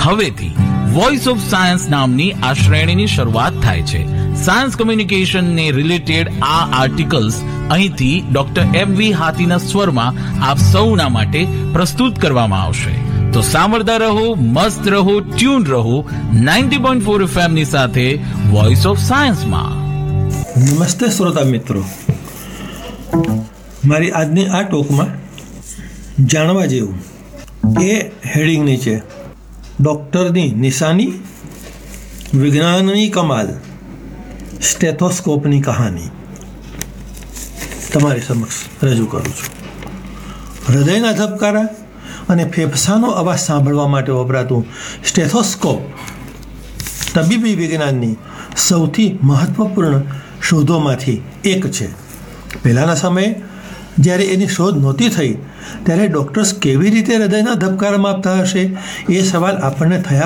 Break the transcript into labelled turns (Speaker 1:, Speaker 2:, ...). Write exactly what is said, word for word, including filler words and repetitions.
Speaker 1: હવેથી voice of science નામની આ શ્રેણીની શરૂઆત થાય છે. સાયન્સ કમ્યુનિકેશન ને રિલેટેડ આ આર્ટિકલ્સ અહીંથી ડોક્ટર એમ વી હાથીના સ્વરમાં આપ સૌના માટે પ્રસ્તુત કરવામાં આવશે. તો સાંભળતા રહો, મસ્ત રહો, ટ્યુન રહો ninety point four F M ની સાથે વોઇસ ઓફ સાયન્સમાં.
Speaker 2: નમસ્તે શ્રોતા મિત્રો, મારી આજની આ ટોકમાં જાણવા જેવું એ હેડિંગ નીચે ડૉક્ટરની નિશાની, વિજ્ઞાનની કમાલ, સ્ટેથોસ્કોપની કહાની તમારી સમક્ષ રજૂ કરું છું. હૃદયના ધબકારા અને ફેફસાનો અવાજ સાંભળવા માટે વપરાતું સ્ટેથોસ્કોપ તબીબી વિજ્ઞાનની સૌથી મહત્વપૂર્ણ શોધોમાંથી એક છે. પહેલાંના સમયે જ્યારે એની શોધ નહોતી થઈ ત્યારે ડૉક્ટર્સ કેવી રીતે હૃદયના ધબકારા માપતા હશે એ સવાલ આપણને થયા